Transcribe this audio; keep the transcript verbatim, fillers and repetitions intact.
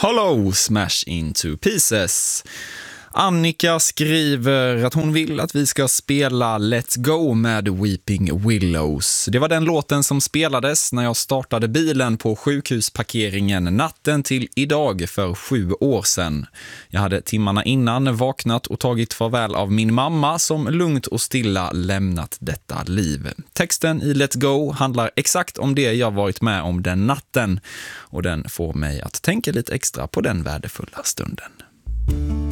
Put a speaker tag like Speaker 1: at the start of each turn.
Speaker 1: Hollow, Smash Into Pieces. Annika skriver att hon vill att vi ska spela Let's Go med Weeping Willows. Det var den låten som spelades när jag startade bilen på sjukhusparkeringen natten till idag för sju år sedan. Jag hade timmarna innan vaknat och tagit farväl av min mamma som lugnt och stilla lämnat detta liv. Texten i Let's Go handlar exakt om det jag varit med om den natten och den får mig att tänka lite extra på den värdefulla stunden.